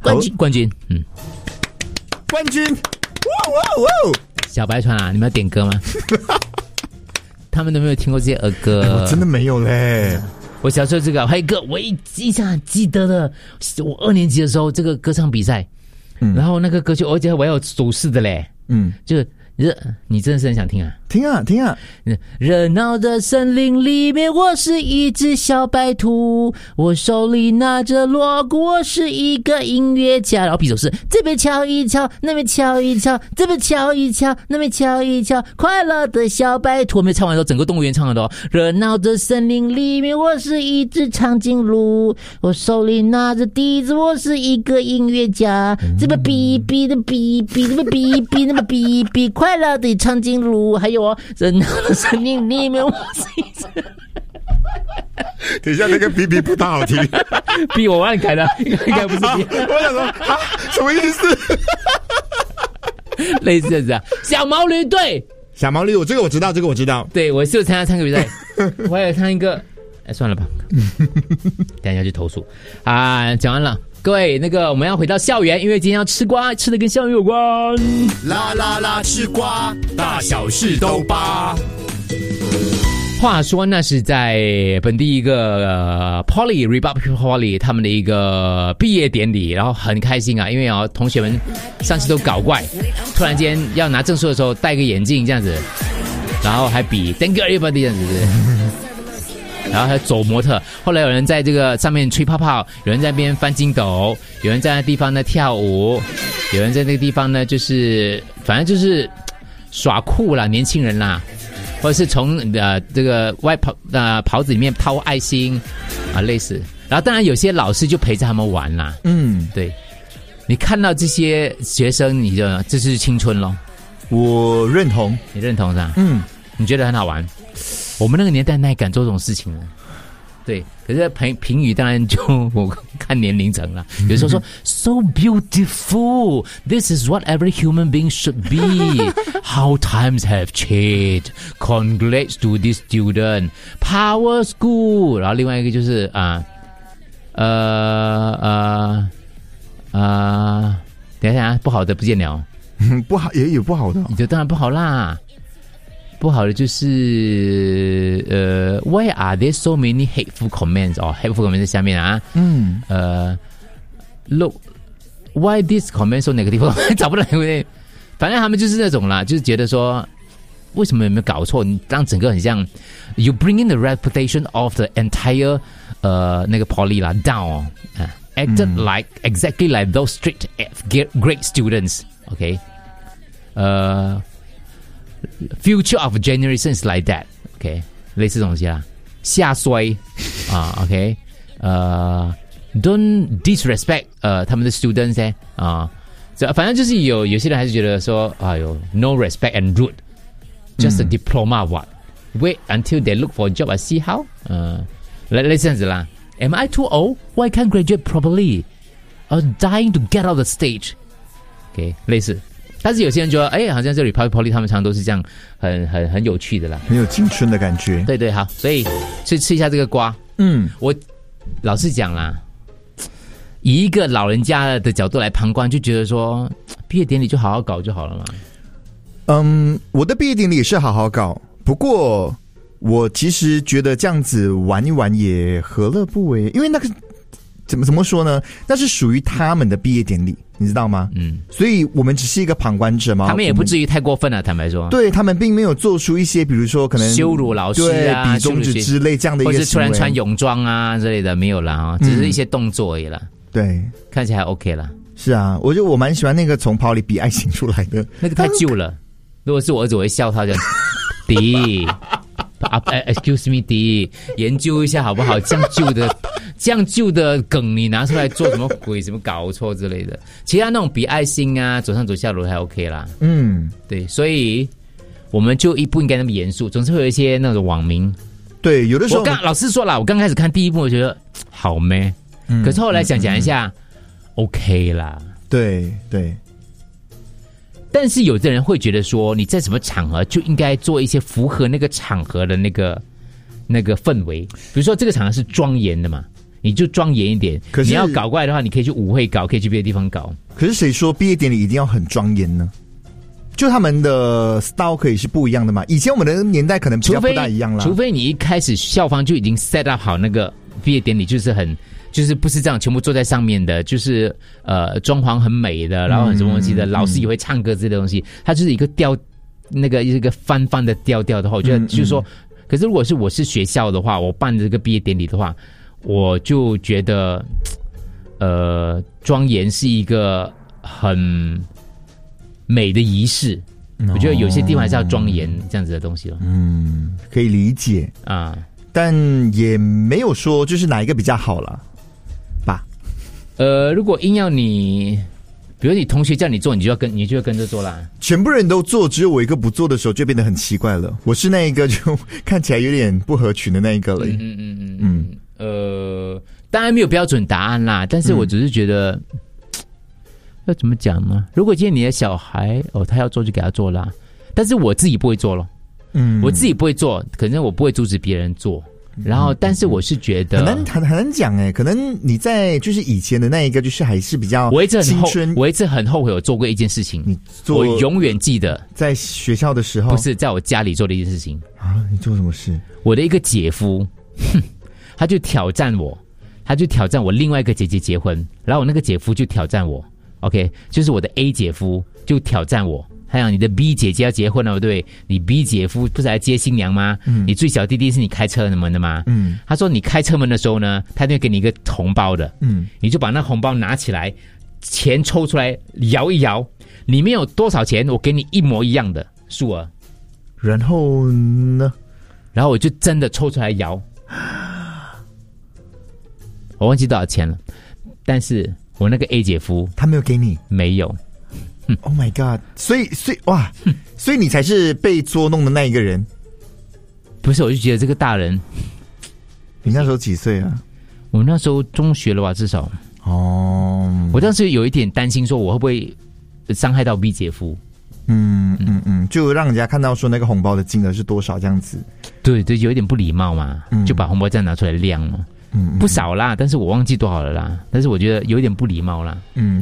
冠军， 冠军，哇！ 小白船啊，你们要点歌吗？他们都没有听过这些儿歌， 我真的没有嘞。 我小时候这个还有一个我印象很记得的，我2年级的时候这个歌唱比赛，然后那个歌曲而且我还有手势的嘞，就是你真的是很想听啊？ 听啊！ 热闹的森林里面，我是一只小白兔，我手里拿着锣鼓，我是一个音乐家。然后比手势，这边敲一敲，那边敲一敲，这边敲一敲，那边敲一敲，快乐的小白兔。我们唱完之后，整个动物园唱的哦。热闹的森林里面，我是一只长颈鹿，我手里拿着笛子，我是一个音乐家。这边哔哔的哔哔，那边哔哔，那边哔哔，快乐的长颈鹿。还有热闹的森林里面，我是一只。 等一下，那个哔哔不大好听， 哔我帮你改的，应该不是哔。 我想说什么意思？ 类似这样，小毛驴队， 小毛驴，这个我知道。 对，我是有参加唱歌比赛，我还有唱一个，算了吧，等一下去投诉啊！讲完了。各位，那个我们要回到校园，因为今天要吃瓜，吃的跟校园有关。 啦啦啦，吃瓜，大小事都扒。 话说那是在本地一个Poly Republic Poly 他们的一个毕业典礼，然后很开心啊，因为同学们上次都搞怪，突然间要拿证书的时候戴个眼镜这样子，然后还比 Thank you everybody 这样子。然后还走模特，后来有人在这个上面吹泡泡，有人在那边翻筋斗，有人在那地方呢跳舞，有人在那个地方呢就是反正就是耍酷啦，年轻人啦，或者是从这个外袍子里面掏爱心啊类似。然后当然有些老师就陪着他们玩啦，对，你看到这些学生，你就这是青春咯。 我认同， 你认同是吧？你觉得很好玩？我们那个年代哪敢做这种事情呢？对，可是评语当然就我看年龄层了。有时候说 so beautiful, this is what every human being should be. How times have changed. Congrats to this student. Power school. 然后另外一个就是等一下不好的不见了。 不好也有不好的， 你当然不好啦。不好的就是why are there so many hateful comments hateful comments 在下面啊look why this comment so negative 找不到反正他们就是那种啦，就是觉得说为什么有没有搞错，你让整个很像 you bring in the reputation of the entire 那个 poly 啦 down acted like exactly like those strict great students okay future of generations like that okay 类似东西啦，下衰okay don't disrespect 他们的 students 反正就是有些人还是觉得说no respect and rude just a diploma what wait until they look for a job and see how 类似这样子啦。 Am I too old? Why can't graduate properly? Dying to get out the stage okay 类似。但是有些人觉得好像这里 Poly 他们常常都是这样很有趣的啦， 很有青春的感觉。 对对，好，所以去吃一下这个瓜。我老实讲啦，以一个老人家的角度来旁观，就觉得说毕业典礼就好好搞就好了嘛。 我的毕业典礼也是好好搞，不过我其实觉得这样子玩一玩也何乐不为，因为那个怎么说呢？那是属于他们的毕业典礼，你知道吗？所以我们只是一个旁观者嘛。 他们也不至于太过分了，坦白说。 对，他们并没有做出一些，比如说可能羞辱老师啊、 比中指之类这样的一个行为， 或是突然穿泳装啊之类的，没有啦只是一些动作而已啦。 对， 看起来 OK 啦。 是啊，我蛮喜欢那个从泡里比爱情出来的， 那个太旧了。如果是我儿子，我会笑他这样弟。excuse me 弟，研究一下好不好？这样旧的梗你拿出来做什么鬼？什么搞错之类的？其他那种比爱心啊，走上走下楼还 OK 啦。对，所以我们就不应该那么严肃，总是会有一些那种网民。 对，有的时候老实说啦，我刚开始看第一部，我觉得好咩，可是后来想一下，OK 啦。 对对。 但是有的人会觉得说，你在什么场合就应该做一些符合那个场合的那个氛围。比如说这个场合是庄严的嘛， 你就庄严一点。 可是你要搞怪的话，你可以去舞会搞，可以去别的地方搞。 可是谁说毕业典礼一定要很庄严呢？就他们的 style 可以是不一样的嘛？以前我们的年代可能比较不大一样啦。 除非你一开始校方就已经 set up 好那个毕业典礼，就是不是这样全部坐在上面的，就是装潢很美的，然后很什么东西的，老师也会唱歌之类的东西，它就是一个一个翻的调的话，我觉得就是说，可是如果是我是学校的话，我办这个毕业典礼的话，我就觉得庄严是一个很美的仪式，我觉得有些地方还是要庄严这样子的东西了。 可以理解啊， 但也没有说就是哪一个比较好了吧？ 如果硬要你，比如你同学叫你做，你就要跟着做啦。 全部人都做，只有我一个不做的时候，就变得很奇怪了。我是那一个就看起来有点不合群的那一个了。 当然没有标准答案啦，但是我只是觉得。要怎么讲呢？如果今天你的小孩他要做就给他做啦，但是我自己不会做咯。我自己不会做，可能我不会阻止别人做。然后，但是我是觉得很难讲哎，可能你在就是以前的那一个，就是还是比较青春。 我一直很后悔我做过一件事情，我永远记得在学校的时候， 不是在我家里做的一件事情啊。你做什么事？ 我的一个姐夫，他就挑战我另外一个姐姐结婚，然后我那个姐夫就挑战我。OK， 就是我的 A 姐夫就挑战我，还有你的 B 姐姐要结婚了，对不对？你 B 姐夫不是来接新娘吗？你最小弟弟是你开车门的吗？他说你开车门的时候呢，他就会给你一个红包的，你就把那红包拿起来，钱抽出来摇一摇，里面有多少钱，我给你一模一样的数额。 然后呢？ 然后我就真的抽出来摇，我忘记多少钱了，但是。我那个 A 姐夫他没有给你， 没有。 Oh my god！ 所以哇，所以你才是被捉弄的那一个人。 不是，我就觉得这个大人。 你那时候几岁啊？ 我那时候中学了吧，至少。我当时有一点担心，说我会不会伤害到 B 姐夫。 就让人家看到说那个红包的金额是多少这样子。 对，有一点不礼貌嘛，就把红包再拿出来亮嘛。不少啦，但是我忘记多少了啦。但是我觉得有点不礼貌啦。